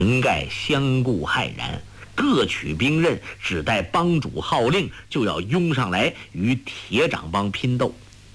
陈盖相顾骇然，各取兵刃，只待帮主号令，就要拥上来与铁掌帮拼斗。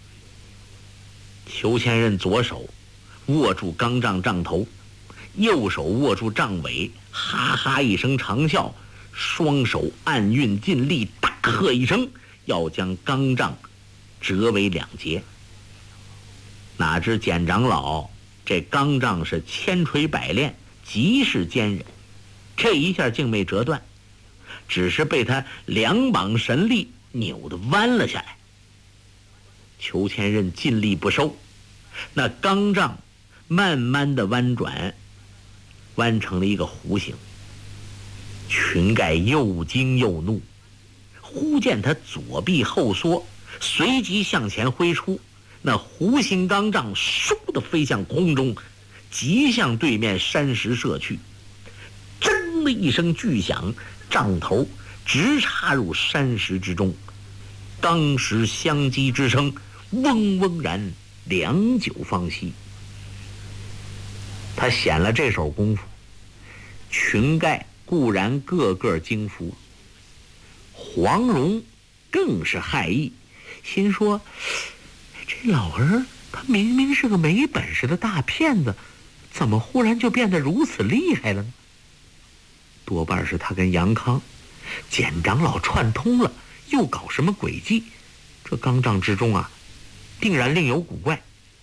裘千仞左手握住钢杖杖头，右手握住杖尾，哈哈一声长啸，双手按运尽力，大喝一声，要将钢杖折为两截。哪知简长老这钢杖是千锤百炼，极是坚韧，这一下竟没折断，只是被他两膀神力扭得弯了下来。裘千仞尽力不收，那钢杖慢慢的弯转，弯成了一个弧形。裙盖又惊又怒，忽见他左臂后缩，随即向前挥出，那弧形钢杖倏地飞向空中，急向对面山石射去。铮的一声巨响，杖头直插入山石之中，钢石相击之声嗡嗡然，良久方息。他显了这手功夫，裙盖固然个个惊服，黄蓉更是骇异，心说这老儿他明明是个没本事的大骗子，怎么忽然就变得如此厉害了呢？多半是他跟杨康、简长老串通了，又搞什么诡计，这钢杖之中啊，定然另有古怪。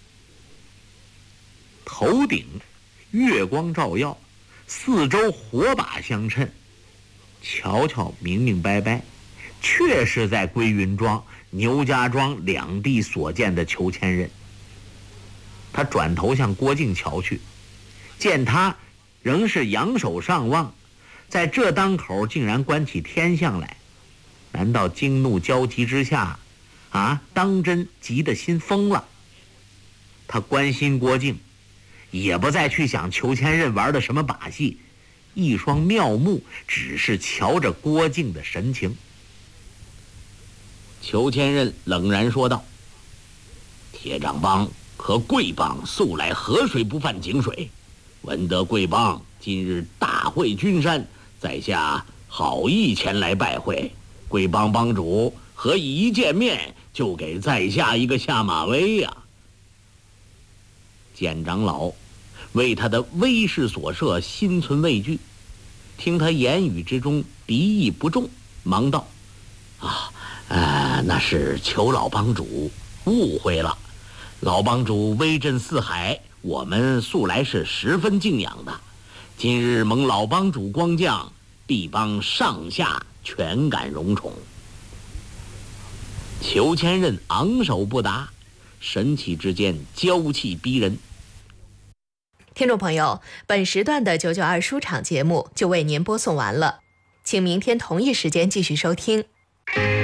头顶月光照耀，四周火把相衬，瞧瞧明明白白，确是在归云庄、牛家庄两地所见的裘千仞。他转头向郭靖瞧去，见他仍是仰首上望，在这当口竟然观起天象来，难道惊怒交集之下当真急得心疯了？他关心郭靖，也不再去想裘千仞玩的什么把戏，一双妙目只是瞧着郭靖的神情。裘千仞冷然说道：铁掌帮和贵帮素来河水不犯井水，闻得贵帮今日大会君山，在下好意前来拜会，贵帮帮主何以一见面就给在下一个下马威呀？简长老为他的威势所慑，心存畏惧，听他言语之中敌意不重，忙道：那是裘老帮主误会了，老帮主威震四海，我们素来是十分敬仰的，今日蒙老帮主光降，必帮上下全感荣宠。裘千仞昂首不答，神气之间娇气逼人。 听众朋友，本时段的992书场节目就为您播送完了，请明天同一时间继续收听。